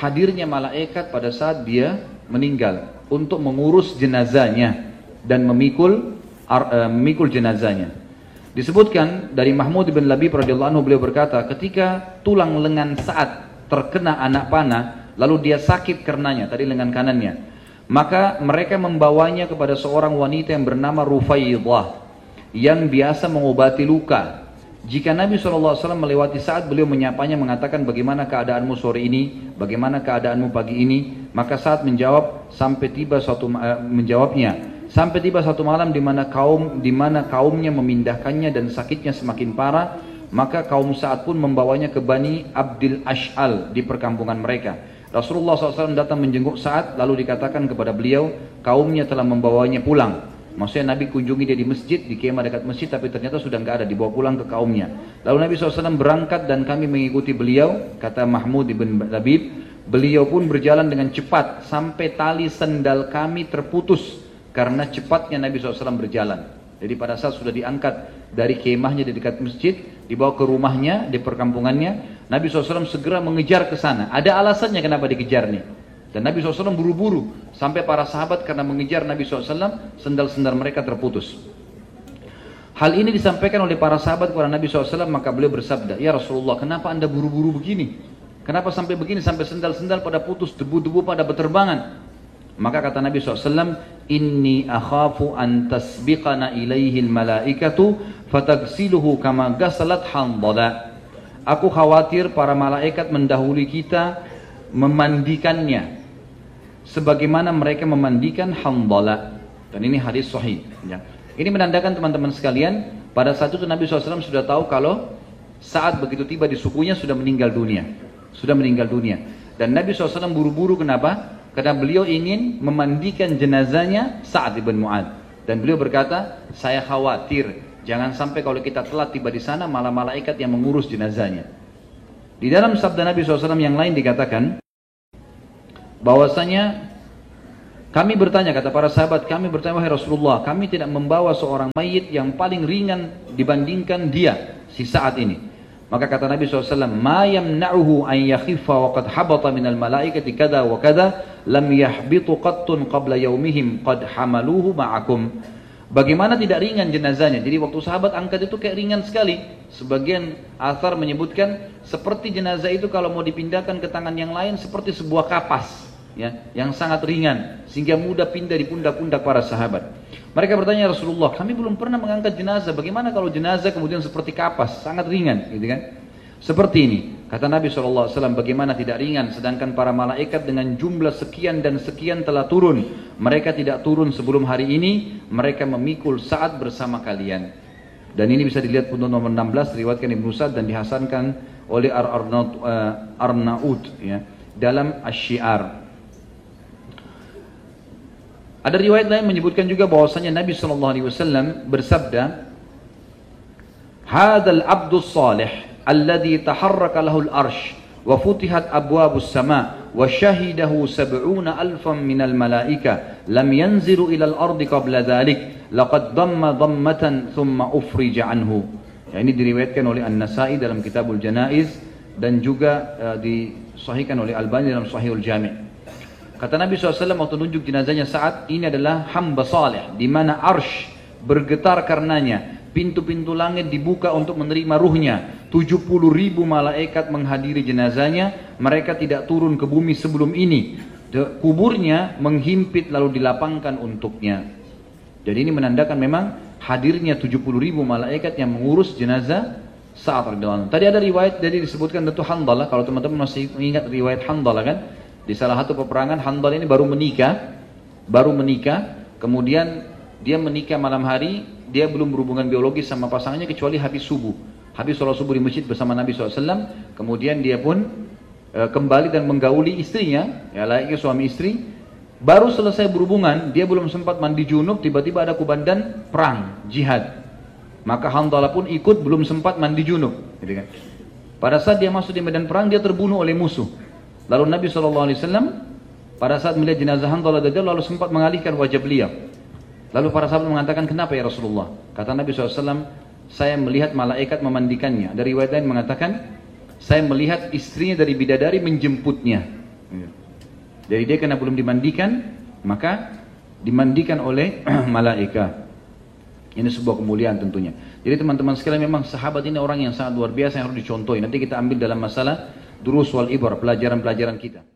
hadirnya malaikat pada saat dia meninggal untuk mengurus jenazahnya dan memikul jenazahnya. Disebutkan dari Mahmud bin Labib radhiyallahu anhu, beliau berkata, ketika tulang lengan Sa'ad terkena anak panah, lalu dia sakit karenanya, tadi lengan kanannya, maka mereka membawanya kepada seorang wanita yang bernama Rufaidah yang biasa mengobati luka. Jika Nabi SAW melewati Sa'ad, beliau menyapanya, mengatakan, bagaimana keadaanmu sore ini, bagaimana keadaanmu pagi ini, maka Sa'ad menjawab sampai tiba satu malam di mana kaumnya memindahkannya dan sakitnya semakin parah, maka kaum Sa'ad pun membawanya ke Bani Abdil Ash'al di perkampungan mereka. Rasulullah SAW datang menjenguk Sa'ad, lalu dikatakan kepada beliau, kaumnya telah membawanya pulang. Maksudnya Nabi kunjungi dia di masjid, di kemah dekat masjid, tapi ternyata sudah nggak ada, dibawa pulang ke kaumnya. Lalu Nabi SAW berangkat dan kami mengikuti beliau, kata Mahmud ibn Labib, beliau pun berjalan dengan cepat sampai tali sendal kami terputus karena cepatnya Nabi SAW berjalan. Jadi pada saat sudah diangkat dari kemahnya di dekat masjid, dibawa ke rumahnya di perkampungannya, Nabi SAW segera mengejar ke sana. Ada alasannya kenapa dikejar nih. Dan Nabi SAW buru-buru sampai para sahabat karena mengejar Nabi SAW, sendal-sendal mereka terputus. Hal ini disampaikan oleh para sahabat kepada Nabi SAW, maka beliau bersabda, ya Rasulullah, kenapa anda buru-buru begini? Kenapa sampai begini, sampai sendal-sendal pada putus, debu-debu pada berterbangan? Maka kata Nabi SAW, inni akhafu an tasbiqana ilaihil malaikatu fatagsiluhu kama gasalat Handalah. Aku khawatir para malaikat mendahului kita memandikannya sebagaimana mereka memandikan Handalah. Dan ini hadis sahih ya. Ini menandakan teman-teman sekalian, pada saat itu Nabi SAW sudah tahu kalau saat begitu tiba di sukunya sudah meninggal dunia. Dan Nabi SAW buru-buru, kenapa? Karena beliau ingin memandikan jenazahnya Sa'ad ibn Mu'ad. Dan beliau berkata, saya khawatir jangan sampai kalau kita telat tiba di sana malah malaikat yang mengurus jenazahnya. Di dalam sabda Nabi SAW yang lain dikatakan bahwasanya kami bertanya, kata para sahabat, kami bertanya, wahai Rasulullah, kami tidak membawa seorang mayit yang paling ringan dibandingkan dia, si Sa'ad ini. Maka kata Nabi SAW, ma yamna'uhu an yakhiffa wa qad habata minal malaikati kada wa kada lam yahbitu qattun qabla yaumihim qad hamaluhu ma'akum. Bagaimana tidak ringan jenazahnya? Jadi waktu sahabat angkat itu kayak ringan sekali. Sebagian athar menyebutkan seperti jenazah itu kalau mau dipindahkan ke tangan yang lain seperti sebuah kapas, ya, yang sangat ringan sehingga mudah pindah di pundak-pundak para sahabat. Mereka bertanya, Rasulullah, kami belum pernah mengangkat jenazah. Bagaimana kalau jenazah kemudian seperti kapas, sangat ringan, gitu kan? Seperti ini, kata Nabi SAW, bagaimana tidak ringan, sedangkan para malaikat dengan jumlah sekian dan sekian telah turun. Mereka tidak turun sebelum hari ini, mereka memikul Sa'ad bersama kalian. Dan ini bisa dilihat untuk nomor 16, diriwayatkan Ibnu Sa'd dan dihasankan oleh Arnaud, ya, dalam Asy-Syiar. Ada riwayat lain menyebutkan juga bahwasanya Nabi SAW bersabda, "Hadzal abdus salih alladhi taharraka lahul arsh wa futihat abwabus sama wa syahidahu 70,000 minal malaika lam yanzilu ilal ardi qabla dhalik laqad damma dammatan thumma ufrija anhu." Ya, ini diriwayatkan oleh An-Nasa'i dalam Kitabul Janaiz dan juga disahihkan oleh Albani dalam Sahihul Jami'. Kata Nabi SAW waktu tunjuk jenazahnya Sa'ad, ini adalah hamba saleh di mana arsh bergetar karenanya, pintu-pintu langit dibuka untuk menerima ruhnya, 70,000 malaikat menghadiri jenazahnya, mereka tidak turun ke bumi sebelum ini, kuburnya menghimpit lalu dilapangkan untuknya. Jadi ini menandakan memang hadirnya 70,000 malaikat yang mengurus jenazah Sa'ad radhiyallahu anhu. Tadi ada riwayat, jadi disebutkan tentu Handalah, kalau teman-teman masih ingat riwayat Handalah kan? Di salah satu peperangan Handalah ini baru menikah, kemudian dia menikah malam hari, dia belum berhubungan biologis sama pasangannya kecuali habis subuh. Habis sholat subuh di masjid bersama Nabi SAW, kemudian dia pun kembali dan menggauli istrinya, ya layaknya suami istri. Baru selesai berhubungan, dia belum sempat mandi junub, tiba-tiba ada kubandan perang, jihad. Maka Handalah pun ikut, belum sempat mandi junub. Gitu kan. Pada saat dia masuk di medan perang, dia terbunuh oleh musuh. Lalu Nabi SAW pada saat melihat jenazah Handalah lalu sempat mengalihkan wajah beliau. Lalu para sahabat mengatakan, kenapa ya Rasulullah? Kata Nabi SAW, saya melihat malaikat memandikannya. Dari riwayat lain mengatakan, saya melihat istrinya dari bidadari menjemputnya. Ya. Jadi dia karena belum dimandikan, maka dimandikan oleh malaikat. Ini sebuah kemuliaan tentunya. Jadi teman-teman sekalian, memang sahabat ini orang yang sangat luar biasa yang harus dicontohi. Nanti kita ambil dalam masalah durus wal ibar, pelajaran-pelajaran kita.